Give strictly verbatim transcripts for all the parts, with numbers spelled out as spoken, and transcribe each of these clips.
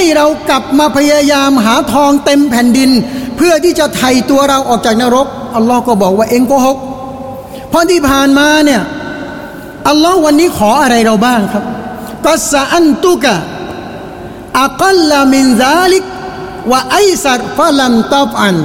ให้เรากลับมาพยายามหาทองเต็มแผ่นดินเพื่อที่จะไถ่ตัวเราออกจากนรกอัลลอฮ์ก็บอกว่าเองโกหกเพราะที่ผ่านมาเนี่ยอัลลอฮ์วันนี้ขออะไรเราบ้างครับกัสอันตุกะอักลมินซาลิกวะไอซัรฟะลัมตัฟอัน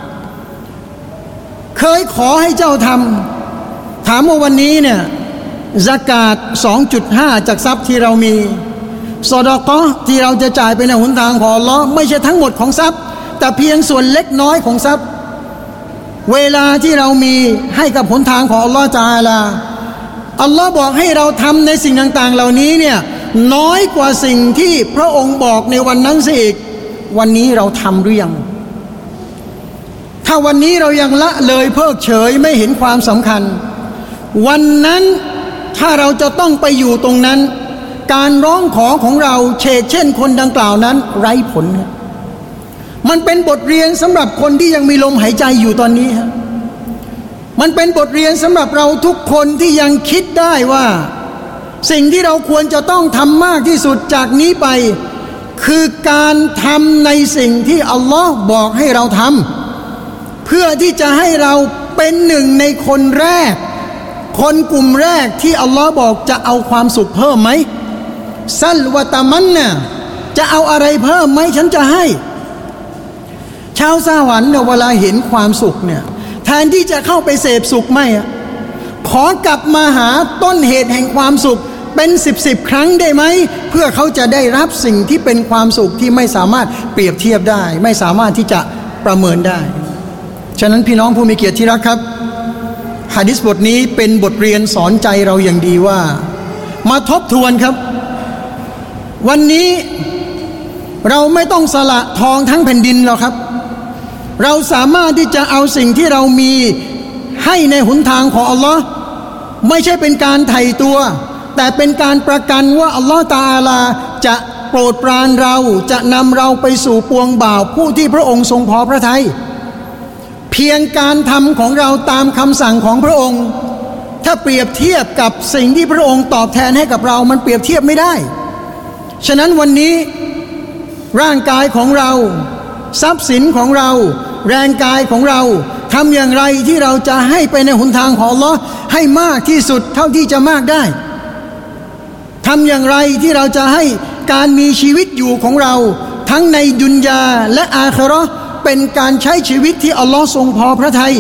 เคยขอให้เจ้าทำถามว่าวันนี้เนี่ยซะกาต สองจุดห้า จากทรัพย์ที่เรามีซอดาเกาะห์ที่เราจะจ่ายไปในหนทางของอัลลอฮ์ไม่ใช่ทั้งหมดของทรัพย์แต่เพียงส่วนเล็กน้อยของทรัพย์เวลาที่เรามีให้กับหนทางของอัลลอฮ์ตะอาลาอัลลอฮ์บอกให้เราทำในสิ่งต่างๆเหล่านี้เนี่ยน้อยกว่าสิ่งที่พระองค์บอกในวันนั้นเสียอีกวันนี้เราทำหรือยังถ้าวันนี้เรายังละเลยเพิกเฉยไม่เห็นความสำคัญวันนั้นถ้าเราจะต้องไปอยู่ตรงนั้นการร้องขอของเราเชกเช่นคนดังกล่าวนั้นไร้ผลมันเป็นบทเรียนสำหรับคนที่ยังมีลมหายใจอยู่ตอนนี้ฮะมันเป็นบทเรียนสำหรับเราทุกคนที่ยังคิดได้ว่าสิ่งที่เราควรจะต้องทำมากที่สุดจากนี้ไปคือการทำในสิ่งที่อัลลอฮ์บอกให้เราทำเพื่อที่จะให้เราเป็นหนึ่งในคนแรกคนกลุ่มแรกที่อัลลอฮ์บอกจะเอาความสุขเพิ่มไหมซัลวะตะมันน่ะจะเอาอะไรเพิ่มไหมฉันจะให้ชาวสวรรค์เนี่ยเวลาเห็นความสุขเนี่ยแทนที่จะเข้าไปเสพสุขไม่อะขอกลับมาหาต้นเหตุแห่งความสุขเป็นสิบสิบครั้งได้ไหมเพื่อเขาจะได้รับสิ่งที่เป็นความสุขที่ไม่สามารถเปรียบเทียบได้ไม่สามารถที่จะประเมินได้ฉะนั้นพี่น้องผู้มีเกียรติที่รักครับหะดีษบทนี้เป็นบทเรียนสอนใจเราอย่างดีว่ามาทบทวนครับวันนี้เราไม่ต้องสละทองทั้งแผ่นดินหรอกครับเราสามารถที่จะเอาสิ่งที่เรามีให้ในหนทางของอัลลอฮ์ไม่ใช่เป็นการไถ่ตัวแต่เป็นการประกันว่าอัลลอฮ์ตะอาลาจะโปรดปรานเราจะนำเราไปสู่ปวงบ่าวผู้ที่พระองค์ทรงพอพระทัยเพียงการทำของเราตามคำสั่งของพระองค์ถ้าเปรียบเทียบกับสิ่งที่พระองค์ตอบแทนให้กับเรามันเปรียบเทียบไม่ได้ฉะนั้นวันนี้ร่างกายของเราทรัพย์สินของเราแรงกายของเราทำอย่างไรที่เราจะให้ไปในหนทางของอัลเลาะห์ให้มากที่สุดเท่าที่จะมากได้ทำอย่างไรที่เราจะให้การมีชีวิตอยู่ของเราทั้งในดุนยาและอาคิเราะห์เป็นการใช้ชีวิตที่อัลลอฮ์ทรงพอพระทัย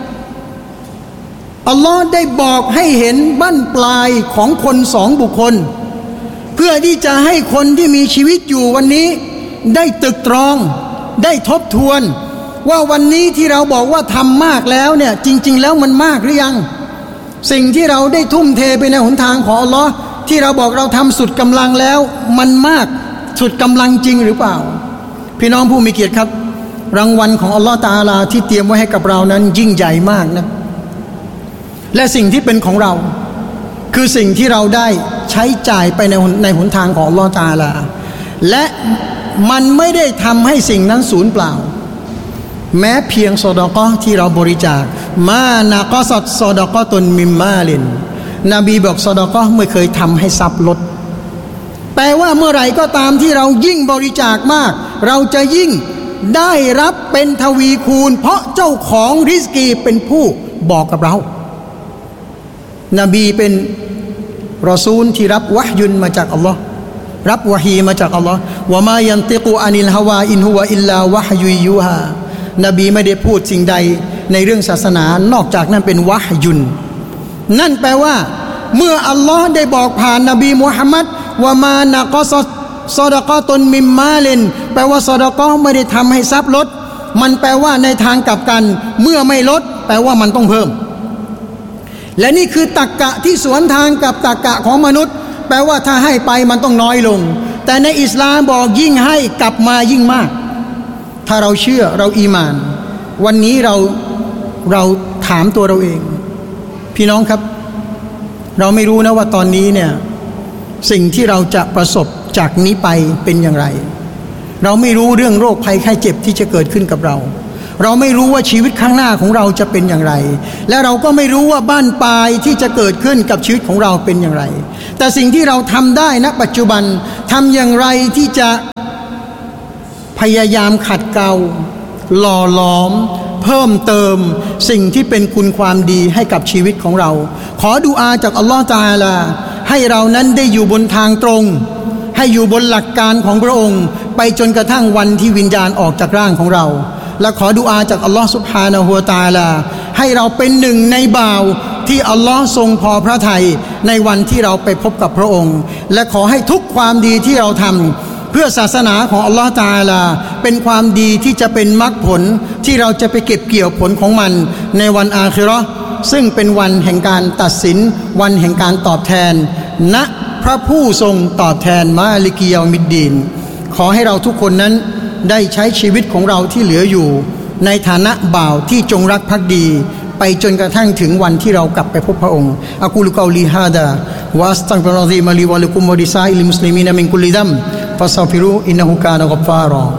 อัลลอฮ์ได้บอกให้เห็นบั้นปลายของคนสองบุคคลเพื่อที่จะให้คนที่มีชีวิตอยู่วันนี้ได้ตึกตรองได้ทบทวนว่าวันนี้ที่เราบอกว่าทำมากแล้วเนี่ยจริงๆแล้วมันมากหรือยังสิ่งที่เราได้ทุ่มเทไปในหนทางของอัลลอฮ์ที่เราบอกเราทำสุดกำลังแล้วมันมากสุดกำลังจริงหรือเปล่าพี่น้องผู้มีเกียรติครับรางวัลของอัลลอฮ์ตะอาลาที่เตรียมไว้ให้กับเรานั้นยิ่งใหญ่มากนะและสิ่งที่เป็นของเราคือสิ่งที่เราได้ใช้จ่ายไปในในหนทางของอัลลอฮ์ตะอาลาและมันไม่ได้ทำให้สิ่งนั้นสูญเปล่าแม้เพียงซอดาเกาะห์ที่เราบริจาคมานะกอซัตซอดาเกาะตุนมิมมาลินนบีบอกซอดาเกาะห์ไม่เคยทำให้ทรัพย์ลดแปลว่าเมื่อไหร่ก็ตามที่เรายิ่งบริจาคมากเราจะยิ่งได้รับเป็นทวีคูณเพราะเจ้าของริสกีเป็นผู้บอกกับเรานบีเป็นรอซูลที่รับวะฮยุนมาจากอัลลอฮ์รับวะฮีมาจากอัลลอฮ์วะมายันติกุอานิลฮาวาอินฮุวะอิลลาวะฮยุยูฮานบีไม่ได้พูดสิ่งใดในเรื่องศาสนานอกจากนั้นเป็นวะฮยุนนั่นแปลว่าเมื่ออัลลอฮ์ได้บอกผ่านนบีมุฮัมมัดวะมานะกอซัตซอดาเกาะตุนมิมมาลินแปลว่าซอดาเกาะห์ไม่ได้ทำให้ทรัพย์ลดมันแปลว่าในทางกลับกันเมื่อไม่ลดแปลว่ามันต้องเพิ่มและนี่คือตรรกะที่สวนทางกับตรรกะของมนุษย์แปลว่าถ้าให้ไปมันต้องน้อยลงแต่ในอิสลามบอกยิ่งให้กลับมายิ่งมากถ้าเราเชื่อเราอีหม่านวันนี้เราเราถามตัวเราเองพี่น้องครับเราไม่รู้นะว่าตอนนี้เนี่ยสิ่งที่เราจะประสบจากนี้ไปเป็นอย่างไรเราไม่รู้เรื่องโรคภัยไข้เจ็บที่จะเกิดขึ้นกับเราเราไม่รู้ว่าชีวิตข้างหน้าของเราจะเป็นอย่างไรและเราก็ไม่รู้ว่าบ้านปลายที่จะเกิดขึ้นกับชีวิตของเราเป็นอย่างไรแต่สิ่งที่เราทำได้ณปัจจุบันทำอย่างไรที่จะพยายามขัดเกลาหล่อหลอมเพิ่มเติมสิ่งที่เป็นคุณความดีให้กับชีวิตของเราขอดุอาจากอัลลอฮฺตะอาลาให้เรานั้นได้อยู่บนทางตรงให้อยู่บนหลักการของพระองค์ไปจนกระทั่งวันที่วิญญาณออกจากร่างของเราและขอดุอาจากอัลลอฮฺซุบฮานะฮูวะตะอาลาให้เราเป็นหนึ่งในบ่าวที่อัลลอฮ์ทรงพอพระทัยในวันที่เราไปพบกับพระองค์และขอให้ทุกความดีที่เราทำเพื่อศาสนาของอัลลอฮ์ตะอาลาเป็นความดีที่จะเป็นมรรคผลที่เราจะไปเก็บเกี่ยวผลของมันในวันอาคิเราะห์ซึ่งเป็นวันแห่งการตัดสินวันแห่งการตอบแทนณพระผู้ทรงตอบแทนมาลิกิยอมิดดีนขอให้เราทุกคนนั้นได้ใช้ชีวิตของเราที่เหลืออยู่ในฐานะบ่าวที่จงรักภักดีไปจนกระทั่งถึงวันที่เรากลับไปพบพระองค์อะกูลุกอลีฮาดาวะอัสตัฆฟิรุลลอฮะลิวะลิกุมวะลิซาอิลมุสลิมีนมินกุลิซัมฟัสตัฆฟิรูอินนะฮูกานะกัฟฟารอ